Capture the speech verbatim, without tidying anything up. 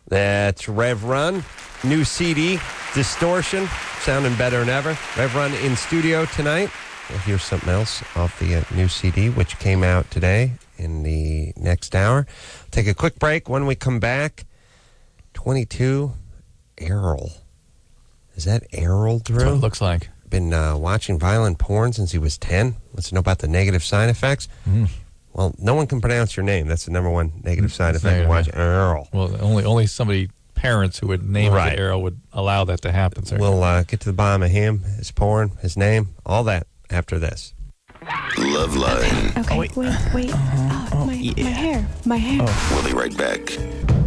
That's Rev Run. New C D, Distortion, sounding better than ever. Rev Run in studio tonight. We'll hear something else off the uh, new C D, which came out today in the next hour. Take a quick break. When we come back, twenty-two, Errol. Is that Errol, Drew? That's what it looks like. Been uh, watching violent porn since he was ten. Let's know about the negative side effects. Mm. Well, no one can pronounce your name. That's the number one negative side It's effect of negative, watching Errol. Well, only only somebody, parents who would name Right. it Errol would allow that to happen, sir. We'll uh, get to the bottom of him, his porn, his name, all that after this. Love Line. Okay, Oh, wait. wait, wait. Uh-huh. Oh, my, Oh, yeah. my hair. My hair. We'll be right back.